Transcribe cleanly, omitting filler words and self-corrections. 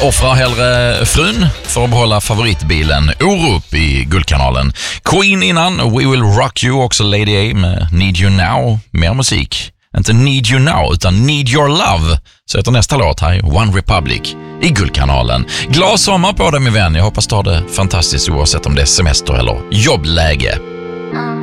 offrar hellre frun för att behålla favoritbilen Orup i Guldkanalen. Queen innan, We Will Rock You, också Lady A med Need You Now. Mer musik. Inte Need You Now utan Need Your Love. Så heter nästa låt här, One Republic i Guldkanalen. Glad sommar på dig min vän. Jag hoppas du har det fantastiskt oavsett om det är semester eller jobbläge.